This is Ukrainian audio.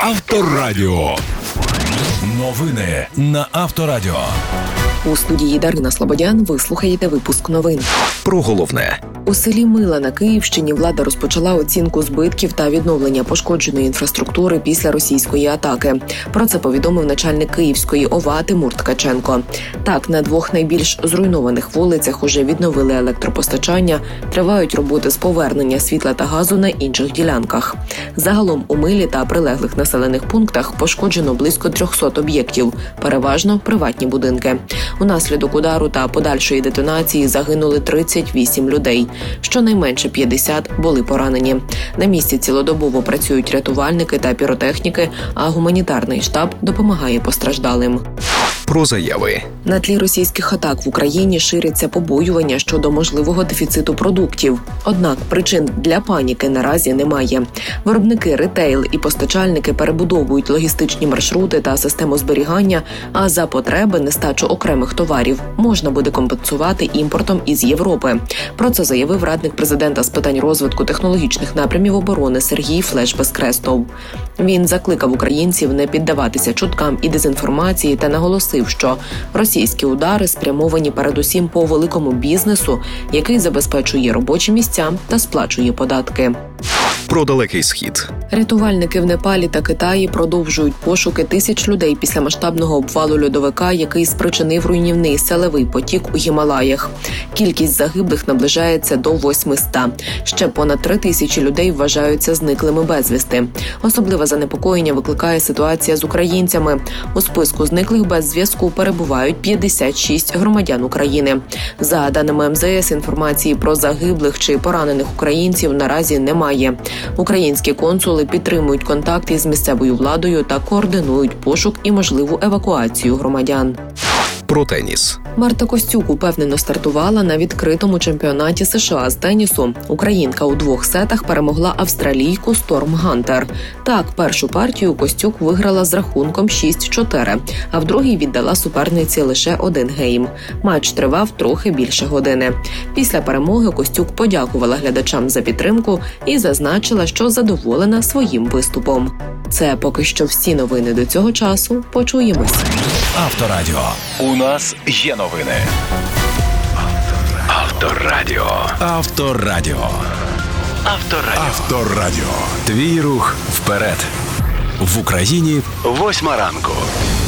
Авторадіо. Новини на Авторадіо. У студії Дарина Слободян ви слухаєте випуск новин. Про головне. У селі Мила на Київщині влада розпочала оцінку збитків та відновлення пошкодженої інфраструктури після російської атаки. Про це повідомив начальник Київської ОВА Тимур Ткаченко. Так, на двох найбільш зруйнованих вулицях уже відновили електропостачання, тривають роботи з повернення світла та газу на інших ділянках. Загалом у Милі та прилеглих населених пунктах пошкоджено близько 300 об'єктів, переважно приватні будинки. Унаслідок удару та подальшої детонації загинули 38 людей. Щонайменше 50 були поранені. На місці цілодобово працюють рятувальники та піротехніки, а гуманітарний штаб допомагає постраждалим. Про заяви. На тлі російських атак в Україні ширяться побоювання щодо можливого дефіциту продуктів. Однак причин для паніки наразі немає. Виробники, ретейл і постачальники перебудовують логістичні маршрути та систему зберігання, а за потреби нестачу окремих товарів можна буде компенсувати імпортом із Європи. Про це заявив радник президента з питань розвитку технологічних напрямів оборони Сергій Флеш-Безкрестов. Він закликав українців не піддаватися чуткам і дезінформації та наголосив, що російські удари спрямовані передусім по великому бізнесу, який забезпечує робочі місця та сплачує податки. Про Далекий Схід. Рятувальники в Непалі та Китаї продовжують пошуки тисяч людей після масштабного обвалу льодовика, який спричинив руйнівний селевий потік у Гімалаях. Кількість загиблих наближається до 800. Ще понад 3000 людей вважаються зниклими безвісти. Особливе занепокоєння викликає ситуація з українцями. У списку зниклих без зв'язку перебувають 56 громадян України. За даними МЗС, інформації про загиблих чи поранених українців наразі немає. Українські консули підтримують контакти з місцевою владою та координують пошук і можливу евакуацію громадян. Про теніс. Марта Костюк упевнено стартувала на відкритому чемпіонаті США з тенісу. Українка у 2 сетах перемогла австралійку Сторм Гантер. Так, першу партію Костюк виграла з рахунком 6-4, а в другій віддала суперниці лише 1 гейм. Матч тривав трохи більше години. Після перемоги Костюк подякувала глядачам за підтримку і зазначила, що задоволена своїм виступом. Це поки що всі новини до цього часу. Почуємось. Авторадіо. У нас є новини. Авторадіо. Авторадіо. Авторадіо. Авторадіо. Твій рух вперед. В Україні 8 ранку.